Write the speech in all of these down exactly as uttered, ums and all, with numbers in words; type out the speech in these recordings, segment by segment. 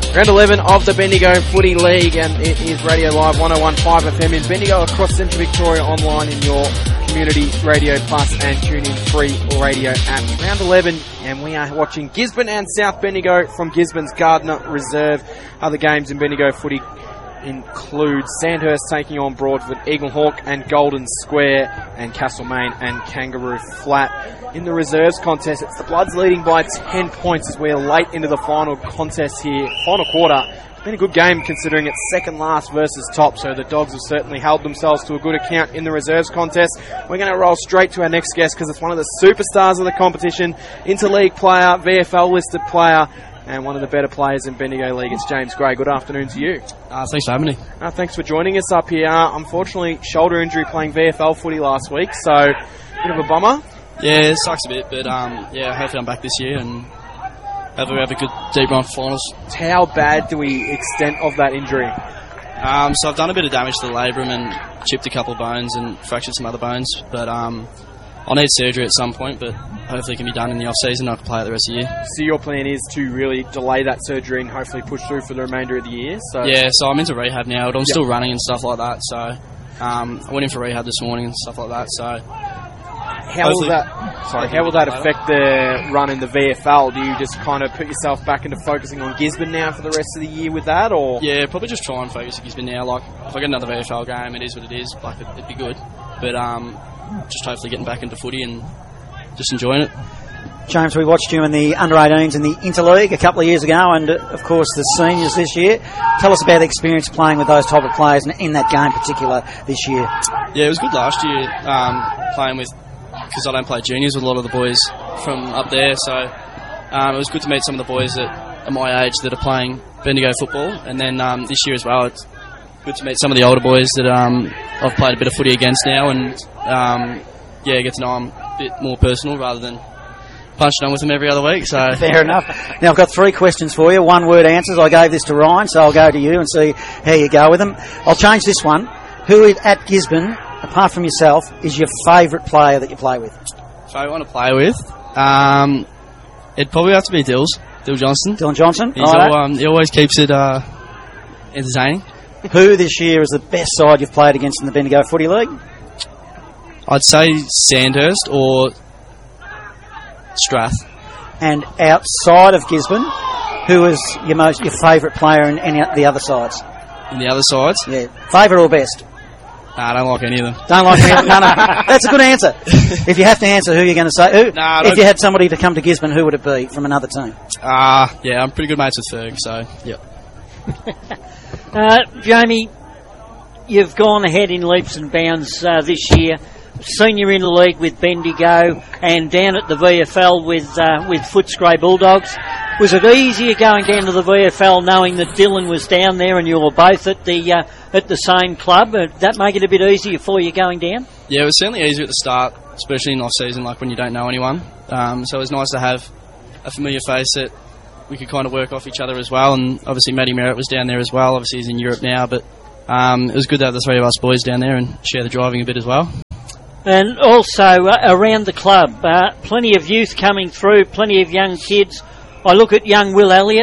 Round eleven of the Bendigo Footy League, and it is Radio Live one oh one point five F M in Bendigo, across Central Victoria, online in your Community Radio Plus and tune in free radio app. Round eleven, and we are watching Gisborne and South Bendigo from Gisborne's Gardner Reserve. Other games in Bendigo Footy include Sandhurst taking on Broadford, Eaglehawk and Golden Square, and Castlemaine and Kangaroo Flat. In the reserves contest, it's the Bloods leading by ten points as we're late into the final contest here, final quarter. It's been a good game considering it's second last versus top, so the Dogs have certainly held themselves to a good account in the reserves contest. We're going to roll straight to our next guest because it's one of the superstars of the competition, interleague player, V F L listed player, and one of the better players in Bendigo League. It's James Gray. Good afternoon to you. Uh, thanks for having me. Uh, thanks for joining us up here. Uh, unfortunately, shoulder injury playing V F L footy last week, so bit of a bummer. Yeah, it sucks a bit, but um, yeah, hopefully I'm back this year and have a, have a good deep run for finals. How bad do we extent of that injury? Um, so I've done a bit of damage to the labrum and chipped a couple of bones and fractured some other bones, but um, I'll need surgery at some point, but hopefully it can be done in the off-season and I can play it the rest of the year. So your plan is to really delay that surgery and hopefully push through for the remainder of the year? So yeah, so I'm into rehab now, but I'm yep. still running and stuff like that, so um, I went in for rehab this morning and stuff like that, so... How will that? Sorry, how will that affect the run in the V F L? Do you just kind of put yourself back into focusing on Gisborne now for the rest of the year with that, or? Yeah, probably just try and focus on Gisborne now. Like, if I get another V F L game, it is what it is. Like, it'd be good, but um, just hopefully getting back into footy and just enjoying it. James, we watched you in the under eighteens in the Interleague a couple of years ago, and uh, of course the seniors this year. Tell us about the experience playing with those type of players in, in that game in particular this year. Yeah, it was good last year um, playing with. Because I don't play juniors with a lot of the boys from up there, so um, it was good to meet some of the boys that are my age that are playing Bendigo football. And then um, this year as well, it's good to meet some of the older boys that um, I've played a bit of footy against now, and um, yeah, get to know them a bit more personal rather than punching on with them every other week. So fair enough. Now I've got three questions for you. One word answers. I gave this to Ryan, so I'll go to you and see how you go with them. I'll change this one. Who is at Gisborne, apart from yourself, is your favourite player that you play with? If I want to play with, um, it'd probably have to be Dills, Dill Johnson. Dylan Johnson. He's all, um, he always keeps it uh, entertaining. Who this year is the best side you've played against in the Bendigo Footy League? I'd say Sandhurst or Strath. And outside of Gisborne, who is your most your favourite player in any of the other sides? In the other sides? Yeah. Favourite or best? Nah, I don't like any of them. Don't like any of them? No, no. That's a good answer. If you have to answer, who are you going to say? Who? Nah, if you had somebody to come to Gisborne, who would it be from another team? Ah, uh, yeah, I'm pretty good mates with Ferg, so, yep. uh, Jamie, you've gone ahead in leaps and bounds uh, this year. Senior in the league with Bendigo and down at the V F L with uh, with Footscray Bulldogs. Was it easier going down to the V F L knowing that Dylan was down there and you were both at the uh, at the same club? Did that make it a bit easier for you going down? Yeah, it was certainly easier at the start, especially in off-season, like when you don't know anyone. Um, so it was nice to have a familiar face that we could kind of work off each other as well. And obviously Matty Merritt was down there as well. Obviously he's in Europe now, but um, it was good to have the three of us boys down there and share the driving a bit as well. And also uh, around the club, uh, plenty of youth coming through, plenty of young kids. I look at young Will Elliott.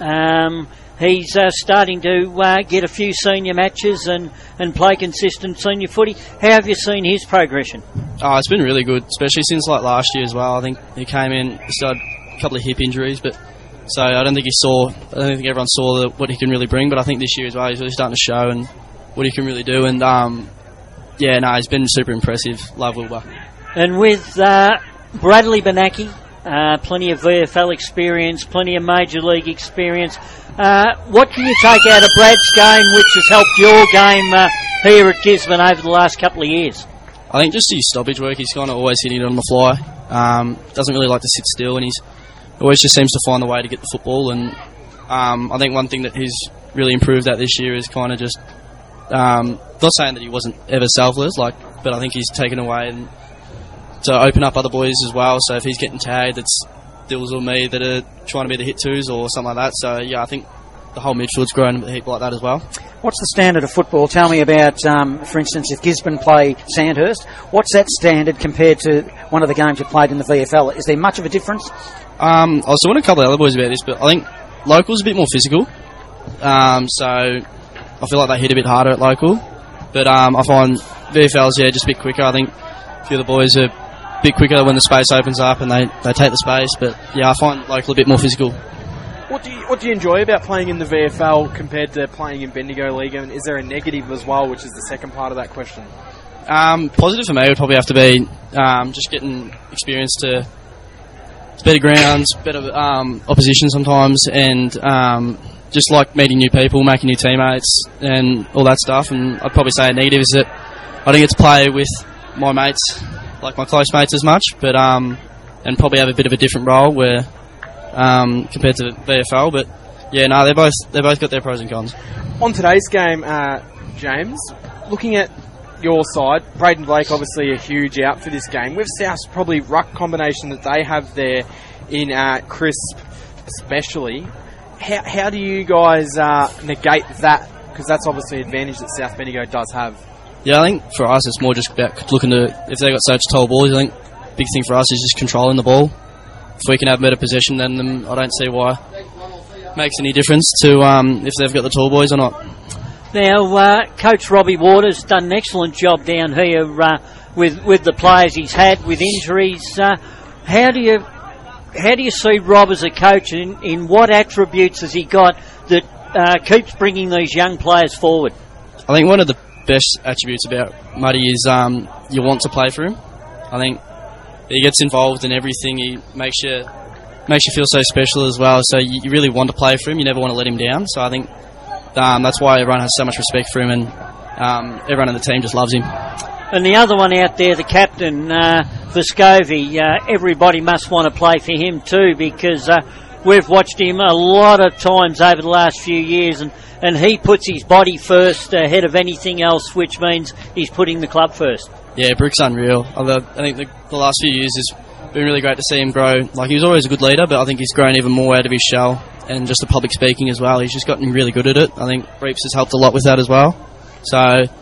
Um, he's uh, starting to uh, get a few senior matches and, and play consistent senior footy. How have you seen his progression? Oh, it's been really good, especially since like last year as well. I think he came in, he started a couple of hip injuries, but so I don't think he saw. I don't think everyone saw the, what he can really bring. But I think this year as well, he's really starting to show and what he can really do. And um, yeah, no, he's been super impressive. Love Wilbur. And with uh, Bradley Benaki. Uh, plenty of V F L experience, plenty of Major League experience. Uh, what can you take out of Brad's game which has helped your game uh, here at Gisborne over the last couple of years? I think just his stoppage work. He's kind of always hitting it on the fly. Um, doesn't really like to sit still, and he's always just seems to find the way to get the football. And um, I think one thing that he's really improved at this year is kind of just um, not saying that he wasn't ever selfless, like, but I think he's taken away and to open up other boys as well. So if he's getting tagged, it's Dills or me that are trying to be the hit twos or something like that. So yeah, I think the whole midfield's grown a heap like that as well. What's the standard of football? Tell me about, um, for instance, if Gisborne play Sandhurst, what's that standard compared to one of the games you played in the V F L? Is there much of a difference? Um, I was talking to a couple of other boys about this, but I think local's a bit more physical. um, so I feel like they hit a bit harder at local. But um, I find V F L's, yeah, just a bit quicker. I think a few of the boys are a bit quicker when the space opens up and they, they take the space. But yeah, I find local a bit more physical. What do you what do you enjoy about playing in the V F L compared to playing in Bendigo League? And is there a negative as well, which is the second part of that question? Um, positive for me would probably have to be um, just getting experience to better grounds, better um, opposition sometimes, and um, just like meeting new people, making new teammates, and all that stuff. And I'd probably say a negative is that I don't get to play with my mates, like my close mates, as much, but um, and probably have a bit of a different role where um, compared to V F L. But yeah, no, they're both they both got their pros and cons. On today's game, uh, James, looking at your side, Braden Blake obviously a huge out for this game. With South's probably ruck combination that they have there in uh, Crisp especially, how, how do you guys uh, negate that? Because that's obviously an advantage that South Bendigo does have. Yeah, I think for us it's more just about looking to, if they've got such tall balls, I think big thing for us is just controlling the ball. If we can have better possession than them, I don't see why it makes any difference to um, if they've got the tall boys or not. Now, uh, Coach Robbie Waters done an excellent job down here uh, with with the players he's had with injuries. Uh, how do you how do you see Rob as a coach, and in what attributes has he got that uh, keeps bringing these young players forward? I think one of the best attributes about Muddy is um, you want to play for him. I think he gets involved in everything. He makes you makes you feel so special as well. So you, you really want to play for him. You never want to let him down. So I think. Um, that's why everyone has so much respect for him, and um, everyone in the team just loves him. And the other one out there, the captain, uh, Vescovi, uh, everybody must want to play for him too, because uh, we've watched him a lot of times over the last few years, and, and he puts his body first ahead of anything else, which means he's putting the club first. Yeah, Brick's unreal. I think the, the last few years has been really great to see him grow. Like, he was always a good leader, but I think he's grown even more out of his shell. And just the public speaking as well. He's just gotten really good at it. I think Reeps has helped a lot with that as well. So,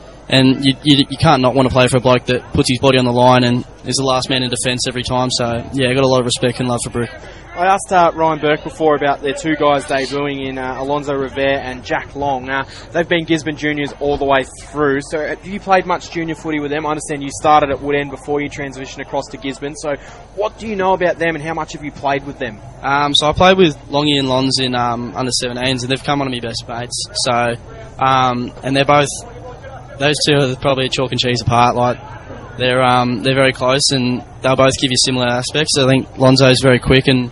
and you, you, you can't not want to play for a bloke that puts his body on the line and is the last man in defence every time. So, yeah, I got a lot of respect and love for Brick. I asked uh, Ryan Burke before about their two guys debuting in uh, Alonzo Rivera and Jack Long. Uh, they've been Gisborne juniors all the way through. So have you played much junior footy with them? I understand you started at Woodend before you transitioned across to Gisborne. So what do you know about them, and how much have you played with them? Um, so I played with Longy and Lons in um, under seventeens, and they've come on to me best mates. So, um, and they're both, those two are probably chalk and cheese apart. Like, they're um, they're very close, and they'll both give you similar aspects. I think Lonzo's very quick and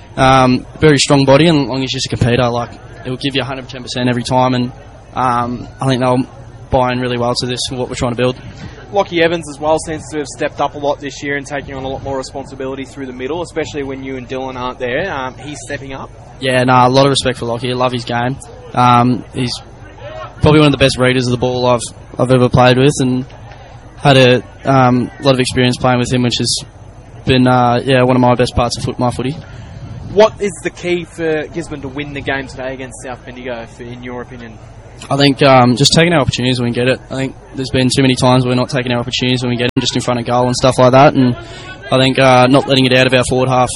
Um, very strong body, and Longy's just a competitor. Like, it will give you one hundred ten percent every time, and um, I think they'll buy in really well to this, what we're trying to build. Lockie Evans as well seems to have stepped up a lot this year and taking on a lot more responsibility through the middle, especially when you and Dylan aren't there. Um, he's stepping up. Yeah, no, nah, a lot of respect for Lockie. I love his game. Um, he's probably one of the best readers of the ball I've I've ever played with, and had a um, lot of experience playing with him, which has been uh, yeah one of my best parts of foot, my footy. What is the key for Gisborne to win the game today against South Bendigo, for, in your opinion? I think um, just taking our opportunities when we get it. I think there's been too many times where we're not taking our opportunities when we get them, just in front of goal and stuff like that. And I think uh, not letting it out of our forward half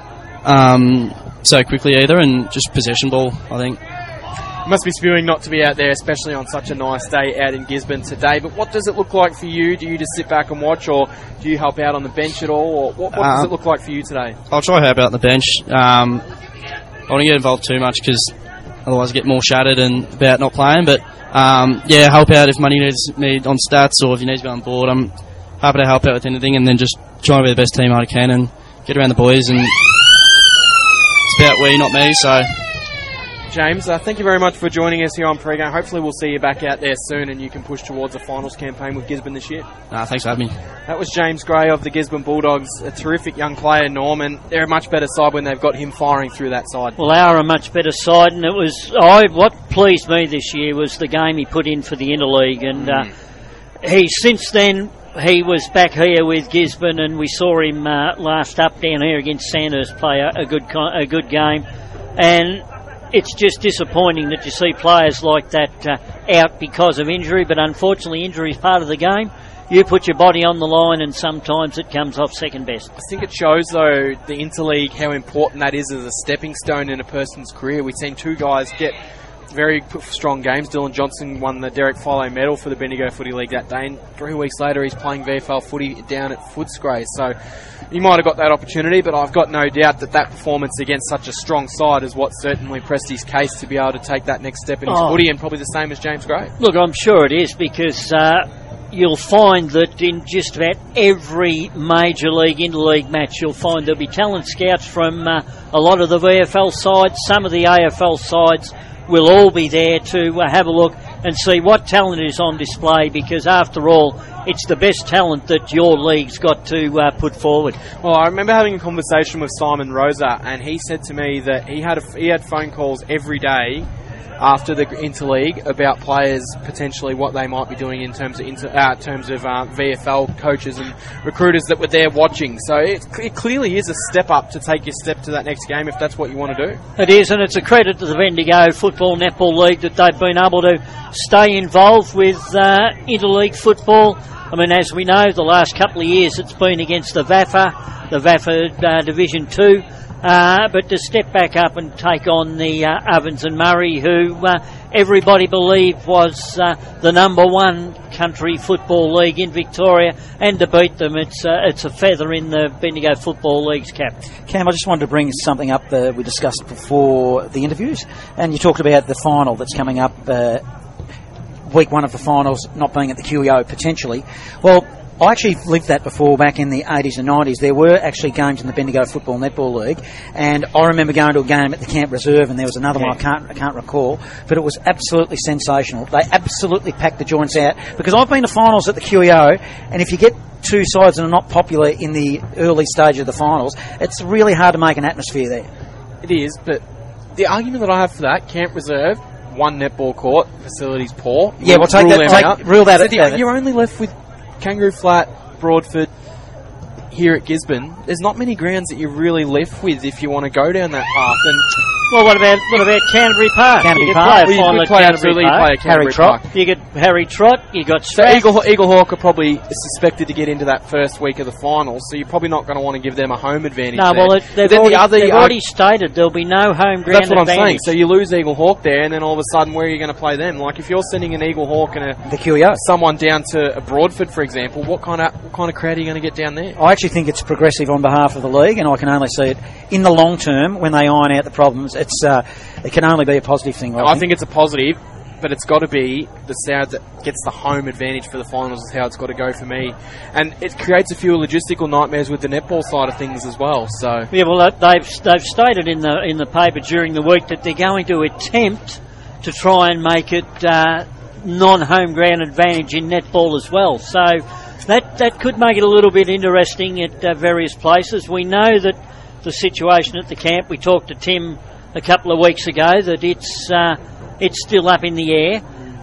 um, so quickly either, and just possession ball, I think. It must be spewing not to be out there, especially on such a nice day out in Gisborne today. But what does it look like for you? Do you just sit back and watch, or do you help out on the bench at all? Or what, what uh, does it look like for you today? I'll try to help out on the bench. Um, I don't want to get involved too much, because otherwise I get more shattered and about not playing. But um, yeah, help out if money needs me on stats, or if you need to be on board. I'm happy to help out with anything, and then just try and be the best team I can and get around the boys. And it's about we, not me. So. James, uh, thank you very much for joining us here on Pre-Game. Hopefully we'll see you back out there soon, and you can push towards a finals campaign with Gisborne this year. Uh, thanks for having me. That was James Gray of the Gisborne Bulldogs, a terrific young player, Norman. They're a much better side when they've got him firing through that side. Well, they are a much better side, and it was I, what pleased me this year was the game he put in for the Interleague, and mm. uh, he since then he was back here with Gisborne, and we saw him uh, last up down here against Sandhurst play a, a good a good game, and it's just disappointing that you see players like that uh, out because of injury, but unfortunately injury is part of the game. You put your body on the line, and sometimes it comes off second best. I think it shows, though, the Interleague, how important that is as a stepping stone in a person's career. We've seen two guys get very p- strong games. Dylan Johnson won the Derek Follow medal for the Bendigo Footy League that day, and three weeks later he's playing V F L footy down at Footscray. So he might have got that opportunity, but I've got no doubt that that performance against such a strong side is what certainly pressed his case to be able to take that next step in his Oh. footy, and probably the same as James Gray. Look, I'm sure it is, because uh, you'll find that in just about every major league, interleague match, you'll find there'll be talent scouts from uh, a lot of the V F L sides. Some of the A F L sides will all be there to uh, have a look and see what talent is on display, because after all, it's the best talent that your league's got to uh, put forward. Well, I remember having a conversation with Simon Rosa, and he said to me that he had a, he had phone calls every day after the interleague about players potentially what they might be doing in terms of inter, uh, terms of uh, V F L coaches and recruiters that were there watching. So it, it clearly is a step up to take your step to that next game if that's what you want to do. It is, and it's a credit to the Bendigo Football Netball League that they've been able to stay involved with uh, interleague football. I mean, as we know, the last couple of years it's been against the V A F A, the V A F A uh, Division two. Uh, but to step back up and take on the uh, Ovens and Murray, who uh, everybody believed was uh, the number one country football league in Victoria, and to beat them, it's uh, it's a feather in the Bendigo Football League's cap. Cam, I just wanted to bring something up that we discussed before the interviews, and you talked about the final that's coming up, uh, week one of the finals not being at the Q E O potentially. Well, I actually lived that before back in the eighties and nineties. There were actually games in the Bendigo Football Netball League, and I remember going to a game at the Camp Reserve, and there was another yeah. one I can't I can't recall, but it was absolutely sensational. They absolutely packed the joints out, because I've been to finals at the Q E O, and if you get two sides that are not popular in the early stage of the finals, it's really hard to make an atmosphere there. It is, but the argument that I have for that, Camp Reserve, one netball court, facilities poor. Yeah, we'll take rule that, them take, out. rule that So out. the, you're only left with Kangaroo Flat, Broadford, here at Gisborne. There's not many grounds that you're really left with if you want to go down that path. And Well, what about what about Canterbury Park? Canterbury you Park. Play a well, you final could at play Canterbury absolutely Park. play at Canterbury Harry Trott. Park. You got Harry Trott, you got So Strath. Eagle, Eagle Hawk are probably suspected to get into that first week of the finals, so you're probably not going to want to give them a home advantage. No, there. well, it, they've, Then already, the other, they've uh, already stated there'll be no home ground That's what I'm saying. advantage. So you lose Eagle Hawk there, and then all of a sudden, where are you going to play them? Like if you're sending an Eagle Hawk and a The Q E O. someone down to a Broadford, for example, what kind of what kind of crowd are you going to get down there? I actually think it's progressive on behalf of the league, and I can only see it in the long term when they iron out the problems. It's uh, it can only be a positive thing. I, I think. think it's a positive, but it's got to be the side that gets the home advantage for the finals is how it's got to go for me. And it creates a few logistical nightmares with the netball side of things as well. So Yeah, well, they've they've stated in the in the paper during the week that they're going to attempt to try and make it uh, non-home ground advantage in netball as well. So that that could make it a little bit interesting at uh, various places. We know that the situation at the camp. We talked to Tim a couple of weeks ago that it's uh, it's still up in the air.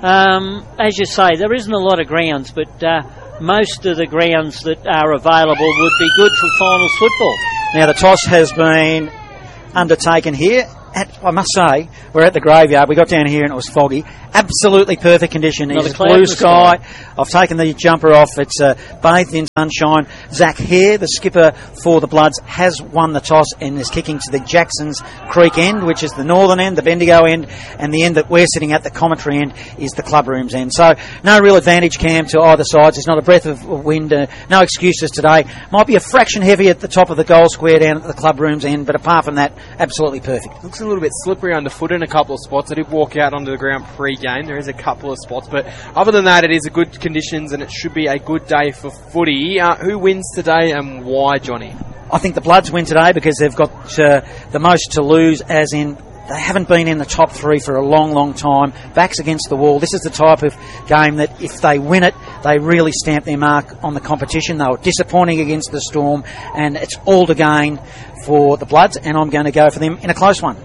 Um, as you say, there isn't a lot of grounds, but uh, most of the grounds that are available would be good for finals football. Now the toss has been undertaken here. At, I must say, we're at the graveyard. We got down here and it was foggy. Absolutely perfect condition. Not a It's cloud blue in the sky. I've taken the jumper off. It's uh, bathed in sunshine. Zach Hare, the skipper for the Bloods, has won the toss and is kicking to the Jacksons Creek end, which is the northern end, the Bendigo end, and the end that we're sitting at, the commentary end, is the club rooms end. So no real advantage, Cam, to either side. There's not a breath of wind. Uh, no excuses today. Might be a fraction heavy at the top of the goal square down at the club rooms end, but apart from that, absolutely perfect. looks a little bit slippery underfoot in a couple of spots. I did walk out onto the ground pre-game. There is a couple of spots, but other than that, it is a good conditions and it should be a good day for footy. Uh, who wins today and why, Johnny? I think the Bloods win today because they've got uh, the most to lose, as in they haven't been in the top three for a long, long time. Backs against the wall. This is the type of game that if they win it, they really stamp their mark on the competition. They were disappointing against the Storm, and it's all to gain for the Bloods, and I'm going to go for them in a close one.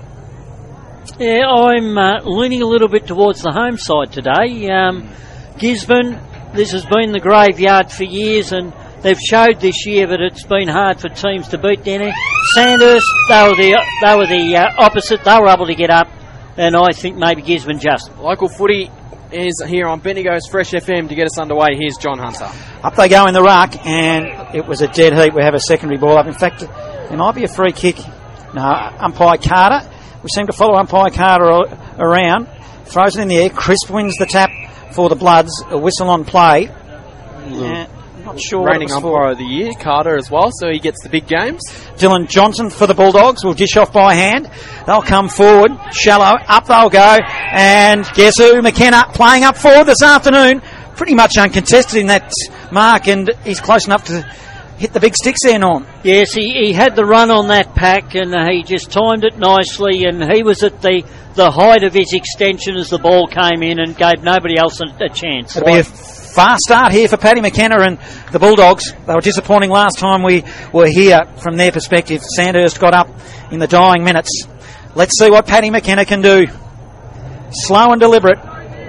Yeah, I'm uh, leaning a little bit towards the home side today. Um, Gisborne, this has been the graveyard for years, and they've showed this year that it's been hard for teams to beat down there. Sandhurst, they were the they were the uh, opposite. They were able to get up, and I think maybe Gisborne just. Local footy is here on Bendigo's Fresh F M to get us underway. Here's John Hunter. Up they go in the ruck, and it was a dead heat. We have a secondary ball up. In fact, there might be a free kick. No, umpire Carter. We seem to follow umpire Carter around. throws it in the air. Crisp wins the tap for the Bloods. A whistle on play. Uh, not sure what it Reigning was umpire for. of the year, Carter as well, so he gets the big games. Dylan Johnson for the Bulldogs will dish off by hand. They'll come forward. Shallow. Up they'll go. And guess who? McKenna playing up forward this afternoon. Pretty much uncontested in that mark, and he's close enough to hit the big sticks there, Norm. Yes, he, he had the run on that pack, and uh, he just timed it nicely, and he was at the, the height of his extension as the ball came in and gave nobody else a, a chance. It'll be a fast start here for Paddy McKenna and the Bulldogs. They were disappointing last time we were here from their perspective. Sandhurst got up in the dying minutes. Let's see what Paddy McKenna can do. Slow and deliberate.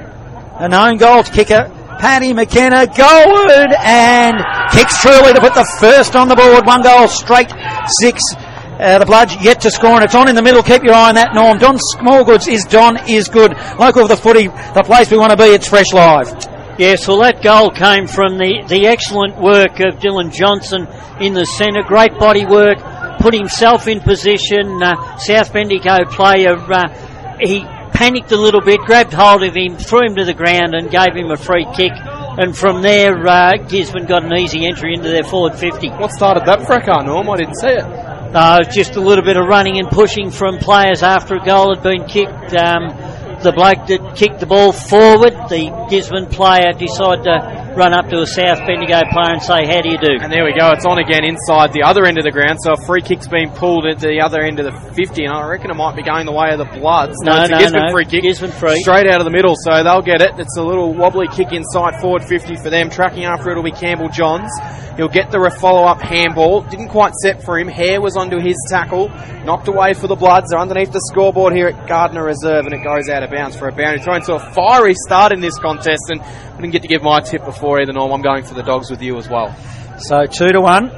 An own goal kicker. Paddy McKenna, goalward, and kicks truly to put the first on the board. One goal straight, six. Uh, the Bloods yet to score, and it's on in the middle. Keep your eye on that, Norm. Don Smallgoods is Don is good. Local of the footy, the place we want to be. It's Fresh Live. Yes, well, that goal came from the, the excellent work of Dylan Johnson in the centre. Great body work, put himself in position. Uh, South Bendigo player, uh, he panicked a little bit, grabbed hold of him, threw him to the ground and gave him a free kick. And from there, uh, Gisborne got an easy entry into their forward fifty. What started that fracas, Norm? I didn't see it. Uh, just a little bit of running and pushing from players after a goal had been kicked. Um, the bloke that kicked the ball forward, the Gisborne player, decided to run up to a South Bendigo player and say, how do you do? And there we go, it's on again inside the other end of the ground, so a free kick's been pulled at the other end of the fifty, and I reckon it might be going the way of the Bloods. No, no, it's no, a Gisborne no. free kick. Gisborne free. Straight out of the middle, so they'll get it. It's a little wobbly kick inside forward fifty for them. Tracking after it will be Campbell Johns. He'll get the follow-up handball. Didn't quite set for him. Hare was onto his tackle. Knocked away for the Bloods. They're underneath the scoreboard here at Gardner Reserve, and it goes out of bounds for a boundary. Thrown to a fiery start in this contest, and I didn't get to give my tip before either, Norm. I'm going for the Dogs with you as well. So two to one.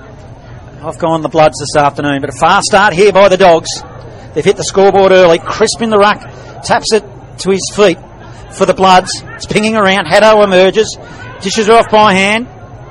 I've gone the Bloods this afternoon, but a fast start here by the Dogs. They've hit the scoreboard early. Crisp in the ruck. Taps it to his feet for the Bloods. It's pinging around. Haddo emerges. Dishes her off by hand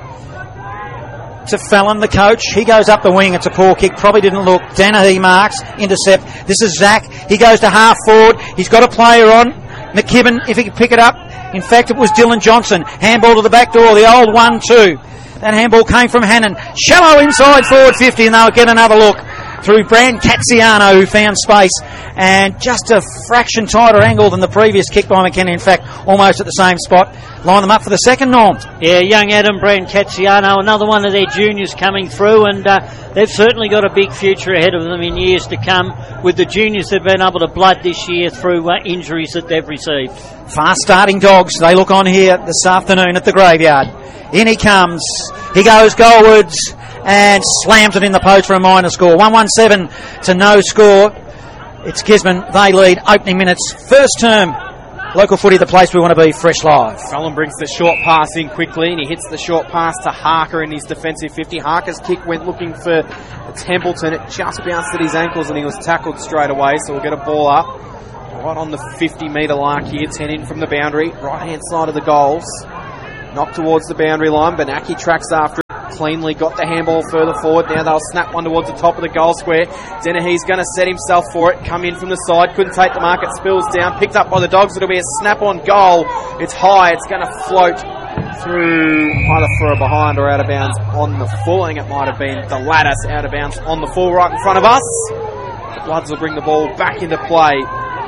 to Fallon, the coach. He goes up the wing. It's a poor kick. Probably didn't look. Danahy marks. Intercept. This is Zach. He goes to half forward. He's got a player on. McKibben, if he can pick it up. In fact, it was Dylan Johnson. Handball to the back door. The old one two. That handball came from Hannon. Shallow inside forward fifty, and they'll get another look through Brand Cazziano, who found space, and just a fraction tighter angle than the previous kick by McKenna. In fact, almost at the same spot. Line them up for the second, Norm. Yeah, young Adam Brand Cazziano, another one of their juniors coming through, and uh, they've certainly got a big future ahead of them in years to come with the juniors they've been able to blood this year through uh, injuries that they've received. Fast starting Dogs. They look on here this afternoon at the graveyard. In he comes. He goes goalwards and slams it in the post for a minor score. one one seven to no score. It's Gisborne. They lead opening minutes. First term. Local footy, the place we want to be. Fresh Live. Fallon brings the short pass in quickly, and he hits the short pass to Harker in his defensive fifty. Harker's kick went looking for Templeton. It just bounced at his ankles, and he was tackled straight away, so we'll get a ball up. Right on the fifty metre mark here, ten in from the boundary. Right-hand side of the goals. Knocked towards the boundary line. Benaki tracks after it. Cleanly got the handball further forward. Now they'll snap one towards the top of the goal square. Dennehy's going to set himself for it. Come in from the side. Couldn't take the mark. It spills down. Picked up by the Dogs. It'll be a snap-on goal. It's high. It's going to float through either for a behind or out of bounds on the full. I think it might have been the latter, out of bounds on the full right in front of us. The Bloods will bring the ball back into play.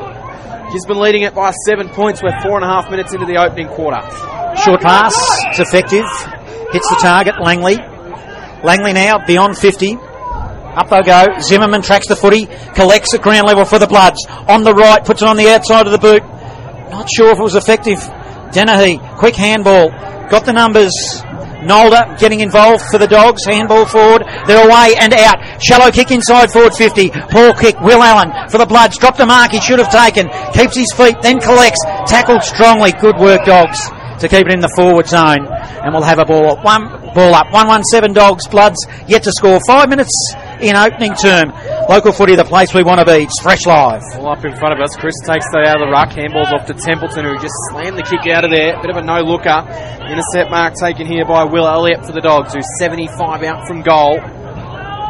Gisborne leading it by seven points. We're four and a half minutes into the opening quarter. Short pass. It's effective. Hits the target. Langley. Langley now beyond fifty. Up they go. Zimmerman tracks the footy. Collects at ground level for the Bloods. On the right. Puts it on the outside of the boot. Not sure if it was effective. Dennehy. Quick handball. Got the numbers. Nolder getting involved for the Dogs. Handball forward. They're away and out. Shallow kick inside forward fifty. Poor kick. Will Allen for the Bloods. Dropped a mark he should have taken. Keeps his feet. Then collects. Tackled strongly. Good work, Dogs, to keep it in the forward zone. And we'll have a ball up. One ball up. one one seven Dogs. Bloods yet to score. Five minutes in opening term. Local footy, the place we want to be. It's Fresh Live. All up in front of us. Chris takes that out of the ruck. Handballs off to Templeton, who just slammed the kick out of there. Bit of a no-looker. Intercept mark taken here by Will Elliott for the Dogs, who's seventy-five out from goal.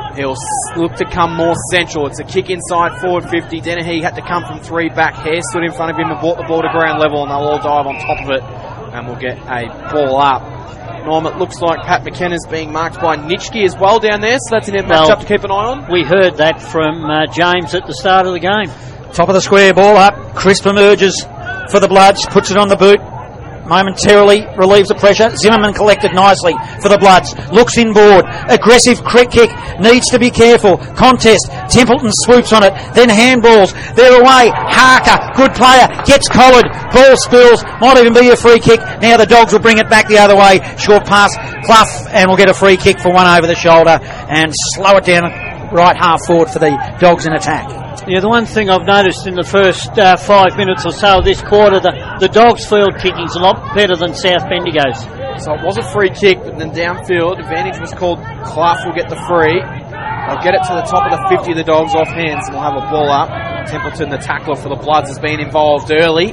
He'll look to come more central. It's a kick inside forward fifty. Dennehy had to come from three back. Hare stood in front of him and brought the ball to ground level, and they'll all dive on top of it, and we'll get a ball up. Norm, it looks like Pat McKenna's being marked by Nitschke as well down there, so that's an match well, up to keep an eye on. We heard that from uh, James at the start of the game. Top of the square, ball up. Crisp emerges for the Bloods, puts it on the boot. Momentarily relieves the pressure. Zimmerman collected nicely for the Bloods. Looks inboard. Aggressive quick kick. Needs to be careful. Contest. Templeton swoops on it. Then handballs. They're away. Harker, good player, gets collared. Ball spills. Might even be a free kick. Now the Dogs will bring it back the other way. Short pass. Clough, and we'll get a free kick for one over the shoulder and slow it down right half forward for the Dogs in attack. Yeah, the one thing I've noticed in the first uh, five minutes or so of this quarter, the, the Dogs' field kicking's a lot better than South Bendigo's. So it was a free kick, but then downfield, advantage was called. Clough will get the free. They'll get it to the top of the fifty of the Dogs off hands, and we'll have a ball up. Templeton, the tackler for the Bloods, has been involved early.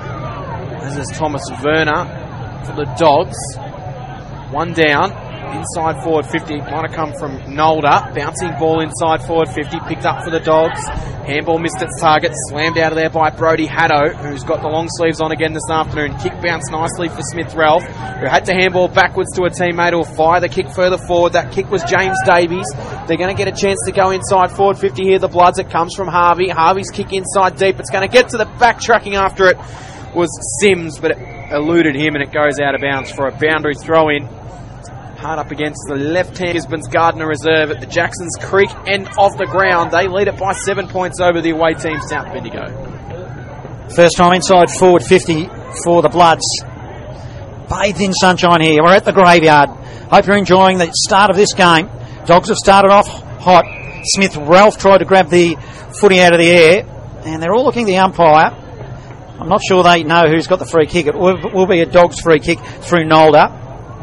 This is Thomas Werner for the Dogs. One down. Inside forward fifty, might have come from Nolder. Bouncing ball inside forward fifty, picked up for the Dogs. Handball missed its target, slammed out of there by Brody Haddo, who's got the long sleeves on again this afternoon. Kick bounced nicely for Smith Ralph, who had to handball backwards to a teammate who'll fire the kick further forward. That kick was James Davies. They're going to get a chance to go inside forward fifty here, the Bloods. It comes from Harvey. Harvey's kick inside deep. It's going to get to the back. Tracking after it was Sims, but it eluded him and it goes out of bounds for a boundary throw in. Hard up against the left hand Gisborne's Gardner Reserve at the Jacksons Creek end of the ground. They lead it by seven points over the away team, South Bendigo. First time inside forward fifty for the Bloods. Bathed in sunshine here. We're at the graveyard. Hope you're enjoying the start of this game. Dogs have started off hot. Smith Ralph tried to grab the footy out of the air, and they're all looking at the umpire. I'm not sure they know who's got the free kick. It will, will be a Dogs free kick through Nolder.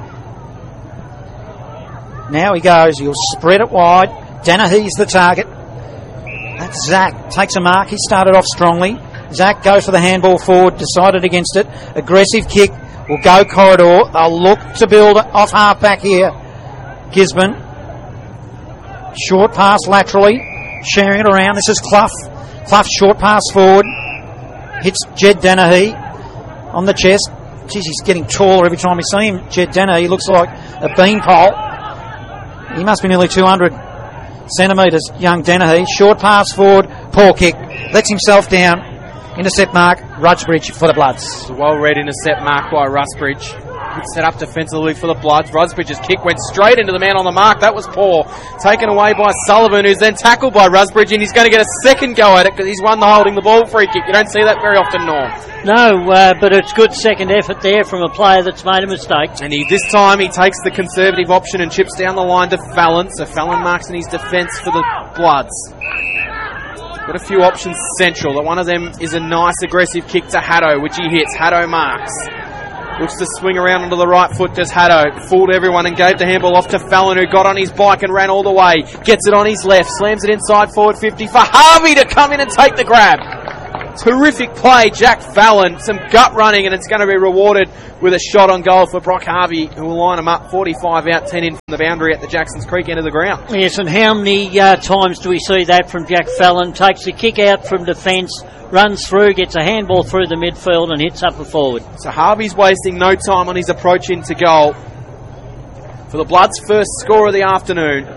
Now he goes, he'll spread it wide. Dennehy's the target. That's Zach. Takes a mark. He started off strongly. Zach goes for the handball forward, decided against it. Aggressive kick. Will go corridor. They'll look to build off half back here. Gisborne. Short pass laterally. Sharing it around. This is Clough. Clough short pass forward. Hits Jed Dennehy on the chest. Jeez, he's getting taller every time we see him. Jed Dennehy, he looks like a beanpole. He must be nearly two hundred centimetres, young Dennehy. Short pass forward, poor kick. Lets himself down. Intercept mark, Rusbridge for the Bloods. It's a well-read intercept mark by Rusbridge. Good set up defensively for the Bloods. Rusbridge's kick went straight into the man on the mark. That was poor. Taken away by Sullivan, who's then tackled by Rusbridge, and he's going to get a second go at it because he's won the holding the ball free kick. You don't see that very often, Norm. No, uh, but it's good second effort there from a player that's made a mistake. And he, this time he takes the conservative option and chips down the line to Fallon. So Fallon marks in his defence for the Bloods. Got a few options central. One of them is a nice aggressive kick to Haddo, which he hits. Haddo marks. Looks to swing around onto the right foot, does Haddo. Fooled everyone and gave the handball off to Fallon, who got on his bike and ran all the way. Gets it on his left, slams it inside forward fifty for Harvey to come in and take the grab. Terrific play, Jack Fallon. Some gut running, and it's going to be rewarded with a shot on goal for Brock Harvey, who will line him up forty-five out, ten in from the boundary at the Jacksons Creek end of the ground. Yes, and how many uh, times do we see that from Jack Fallon? Takes the kick out from defence, runs through, gets a handball through the midfield and hits up the forward. So Harvey's wasting no time on his approach into goal for the Bloods' first score of the afternoon.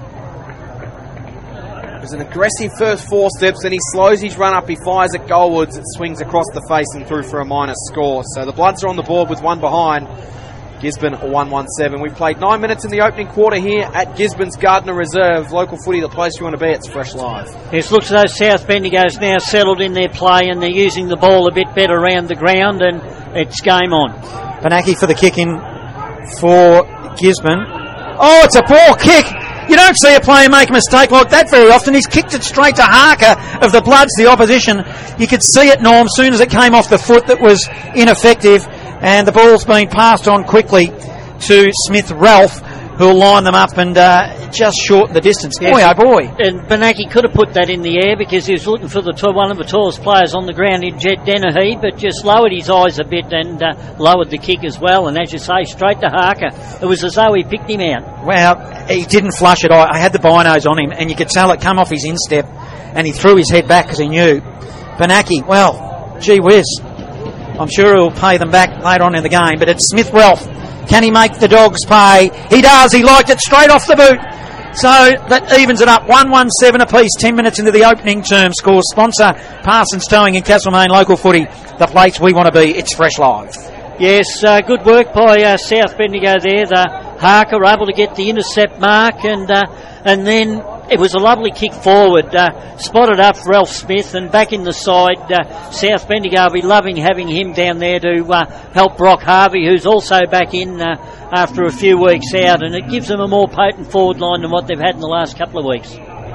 It was an aggressive first four steps, then he slows his run up, he fires it goalwards, it swings across the face and through for a minor score. So the Bloods are on the board with one behind. Gisborne one one seven. We've played nine minutes in the opening quarter here at Gisborne's Gardner Reserve. Local footy, the place you want to be. It's Fresh Live. Yes, looks as though South Bendigo's now settled in their play and they're using the ball a bit better around the ground, and it's game on. Panaki for the kick in for Gisborne. Oh, it's a poor kick. You don't see a player make a mistake like that very often. He's kicked it straight to Harker of the Bloods, the opposition. You could see it, Norm, soon as it came off the foot that was ineffective, and the ball's been passed on quickly to Smith Ralph, who'll line them up and uh, just shorten the distance. Yes. Boy, oh boy. And Benaki could have put that in the air because he was looking for the t- one of the tallest players on the ground in Jet Dennehy, but just lowered his eyes a bit and uh, lowered the kick as well. And as you say, straight to Harker. It was as though he picked him out. Well, he didn't flush it. I, I had the binos on him, and you could tell it come off his instep, and he threw his head back because he knew. Benaki, well, gee whiz. I'm sure he'll pay them back later on in the game, but it's Smith Ralph. Can he make the Dogs pay? He does. He liked it straight off the boot. So that evens it up. one one seven apiece, ten minutes into the opening term. Score sponsor, Parsons Towing in Castlemaine Local Footy. The place we want to be. It's Fresh Live. Yes, uh, good work by uh, South Bendigo there. The Harker able to get the intercept mark, and uh, and then it was a lovely kick forward. Uh, spotted up Ralph Smith, and back in the side, uh, South Bendigo will be loving having him down there to uh, help Brock Harvey, who's also back in uh, after a few weeks out, and it gives them a more potent forward line than what they've had in the last couple of weeks.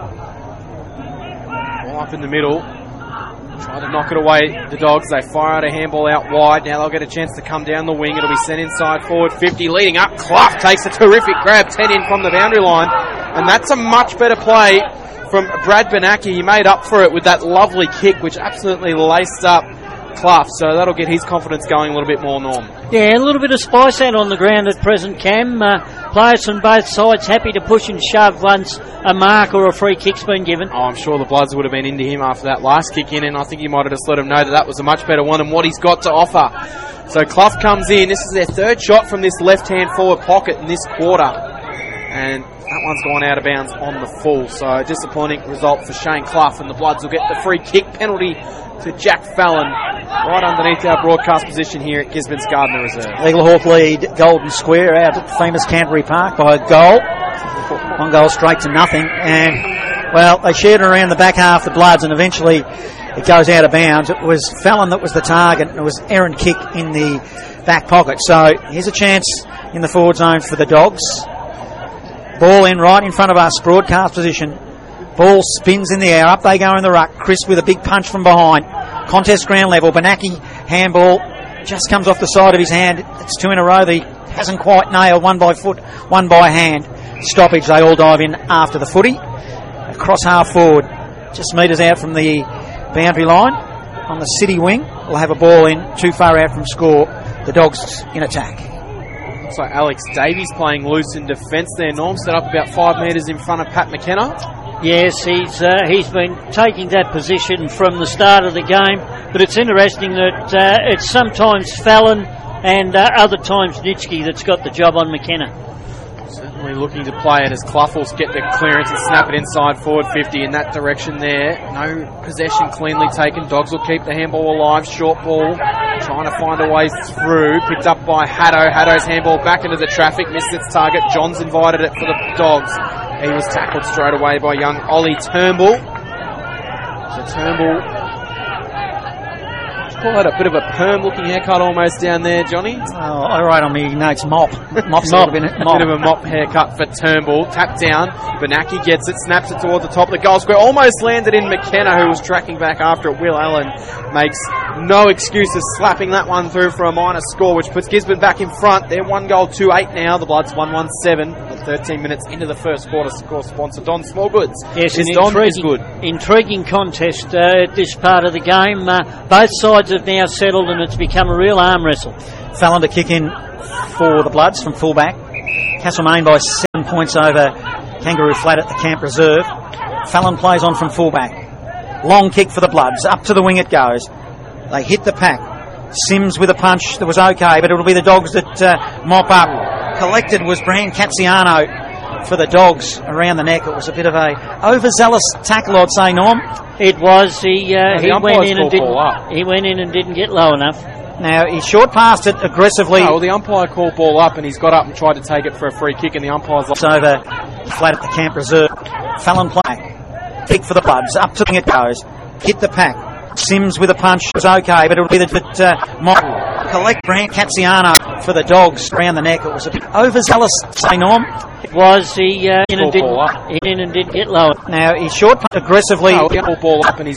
Well, up in the middle. Try to knock it away, the Dogs. They fire out a handball out wide. Now they'll get a chance to come down the wing. It'll be sent inside forward. fifty leading up. Clough takes a terrific grab. ten in from the boundary line. And that's a much better play from Brad Benaki. He made up for it with that lovely kick, which absolutely laced up Clough. So that'll get his confidence going a little bit more, Norm. Yeah, a little bit of spice out on the ground at present, Cam. Uh, players from both sides happy to push and shove once a mark or a free kick's been given. Oh, I'm sure the Bloods would have been into him after that last kick in, and I think he might have just let him know that that was a much better one and what he's got to offer. So Clough comes in. This is their third shot from this left-hand forward pocket in this quarter. And that one's gone out of bounds on the full. So a disappointing result for Shane Clough, and the Bloods will get the free kick penalty to Jack Fallon right underneath our broadcast position here at Gisborne's Gardner Reserve. Eagle Hawk lead Golden Square out at famous Canterbury Park by a goal. One goal straight to nothing. And, well, they shared it around the back half, the Bloods, and eventually it goes out of bounds. It was Fallon that was the target, and it was errant kick in the back pocket. So here's a chance in the forward zone for the Dogs. Ball in right in front of us, broadcast position. Ball spins in the air, up they go in the ruck. Chris with a big punch from behind. Contest ground level. Benaki handball just comes off the side of his hand. It's two in a row that he hasn't quite nailed. One by foot, one by hand. Stoppage. They all dive in after the footy. Across half forward, just metres out from the boundary line. On the city wing, we'll have a ball in too far out from score. The Dogs in attack. Looks like Alex Davies playing loose in defence there, Norm. Set up about five metres in front of Pat McKenna. Yes, he's uh, he's been taking that position from the start of the game, but it's interesting that uh, it's sometimes Fallon and uh, other times Nitschke that's got the job on McKenna. Certainly looking to play it as Clough will get the clearance and snap it inside forward fifty in that direction there. No possession cleanly taken. Dogs will keep the handball alive. Short ball, trying to find a way through. Picked up by Haddo. Haddo's handball back into the traffic. Missed its target. Johns invited it for the Dogs. He was tackled straight away by young Ollie Turnbull. So Turnbull, call that a bit of a perm-looking haircut almost down there, Johnny. Oh, I write on me notes mop. Mop's mop, a bit, a mop. bit of a mop haircut for Turnbull. Tap down. Benaki gets it, snaps it toward the top of the goal square. Almost landed in McKenna, who was tracking back after it. Will Allen makes no excuses, slapping that one through for a minor score, which puts Gisborne back in front. They're one goal, two eight now. The Bloods one one seven. thirteen minutes into the first quarter. Score sponsor Don Smallgoods. Yes, this an Don intriguing, is good. Intriguing contest uh, at this part of the game. Uh, both sides have now settled, and it's become a real arm wrestle. Fallon to kick in for the Bloods from fullback. Castlemaine by seven points over Kangaroo Flat at the Camp Reserve. Fallon plays on from fullback. Long kick for the Bloods. Up to the wing it goes. They hit the pack. Sims with a punch that was okay, but it'll be the Dogs that uh, mop up. Collected was Brand Cazziano for the Dogs around the neck. It was a bit of a overzealous tackle, I'd say, Norm. It was. He uh, no, he went in and didn't. He went in and didn't get low enough. Now he short passed it aggressively. No, well, the umpire called ball up, and he's got up and tried to take it for a free kick, and the umpire's like over flat at the Camp Reserve. Fallon play. Kick for the Bloods. Up to the wing it goes. Hit the pack. Sims with a punch was okay, but it'll be the that uh, Mock collect Brant Cazziano for the Dogs around the neck. It was a bit overzealous, say Norm. It was. He uh, in and didn't. He in and didn't get low. Now he short aggressively. No, ball up, and he's